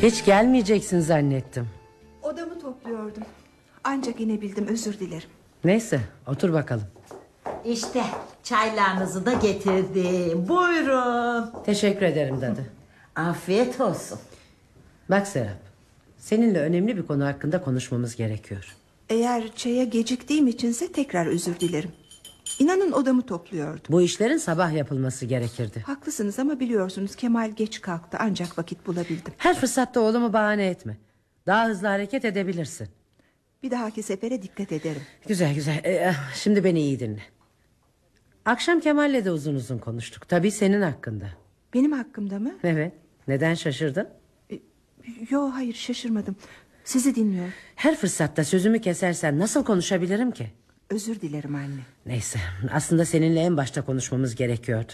Hiç gelmeyeceksin zannettim. Odamı topluyordum. Ancak inebildim, özür dilerim. Neyse, otur bakalım. İşte çaylarınızı da getirdim. Buyurun. Teşekkür ederim dadı. Afiyet olsun. Bak Serap, seninle önemli bir konu hakkında konuşmamız gerekiyor. Eğer çaya geciktiğim içinse tekrar özür dilerim. İnanın odamı topluyordum. Bu işlerin sabah yapılması gerekirdi. Haklısınız ama biliyorsunuz Kemal geç kalktı, ancak vakit bulabildim. Her fırsatta oğlumu bahane etme. Daha hızlı hareket edebilirsin. Bir dahaki sefere dikkat ederim. Güzel güzel. Şimdi beni iyi dinle. Akşam Kemal'le de uzun uzun konuştuk. Tabii senin hakkında. Benim hakkımda mı? Evet. Neden şaşırdın? Yo, hayır, şaşırmadım. Sizi dinliyorum. Her fırsatta sözümü kesersen nasıl konuşabilirim ki? Özür dilerim anne. Neyse, aslında seninle en başta konuşmamız gerekiyordu.